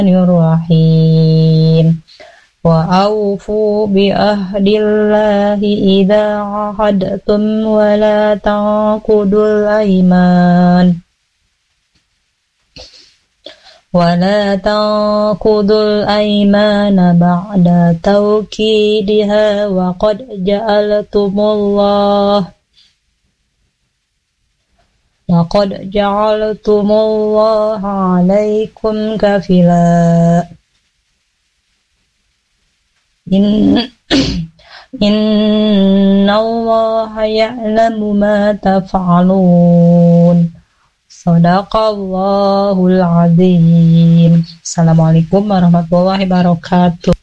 Bismillahirrahmanirrahim. Wa awfu bi ahdillahi idza ahadtum wa la tanqudul aiman. ولا تنقضوا الأيمان بعد توكيدها وقد جعلتم الله عليكم كفيلا إن الله يعلم ما تفعلون. Sadaqallahul azim. Assalamualaikum warahmatullahi wabarakatuh.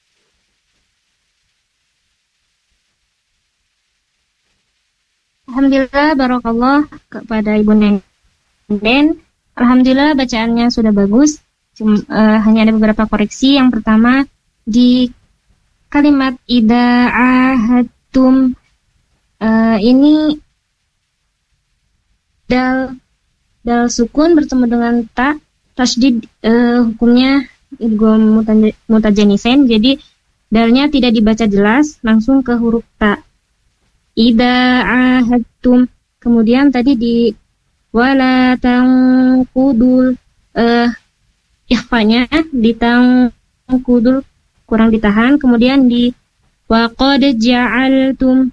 Alhamdulillah, barakallah kepada Ibu Nenden. Alhamdulillah bacaannya sudah bagus. Hanya ada beberapa koreksi. Yang pertama di kalimat idza ahadtum ini dal sukun bertemu dengan ta tasydid, hukumnya idgham mutajanisain, jadi dalnya tidak dibaca jelas, langsung ke huruf ta. Idza ahadtum, kemudian tadi di wala tanqudul, ikhfanya di tanqudul kurang ditahan, kemudian di waqad ja'altum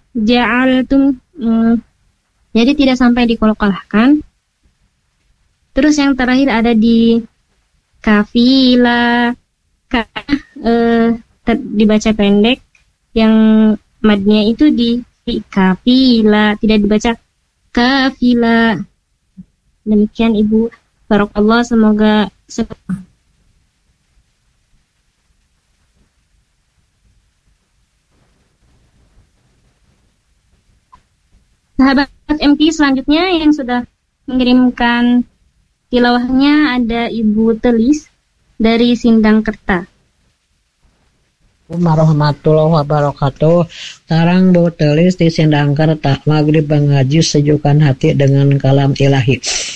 jadi tidak sampai dikolok-kolahkan. Terus yang terakhir ada di kafila, dibaca pendek, yang madnya itu di kafila, tidak dibaca kafila. Demikian Ibu, barakallah, semoga sahabat MT selanjutnya yang sudah mengirimkan tilawahnya ada Ibu Telis dari Sindangkerta. Warahmatullahi wabarakatuh. Sarang Bu Telis di Sindangkerta. Maghrib mengaji sejukkan hati dengan kalam ilahi.